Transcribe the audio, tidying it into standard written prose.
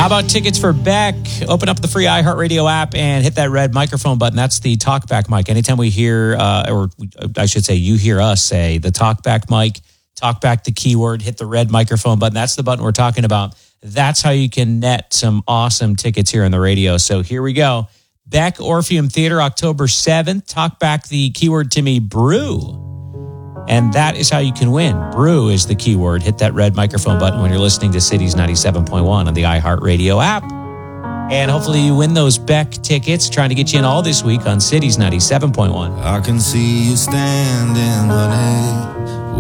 How about tickets for Beck? Open up the free iHeartRadio app and hit that red microphone button. That's the talkback mic. Anytime we hear, or I should say you hear us say the talkback mic, talk back the keyword, hit the red microphone button. That's the button we're talking about. That's how you can net some awesome tickets here on the radio. So here we go. Beck Orpheum Theater, October 7th. Talk back the keyword to me, brew. And that is how you can win. Brew is the keyword. Hit that red microphone button when you're listening to Cities 97.1 on the iHeartRadio app. And hopefully you win those Beck tickets. Trying to get you in all this week on Cities 97.1. I can see you standing, honey.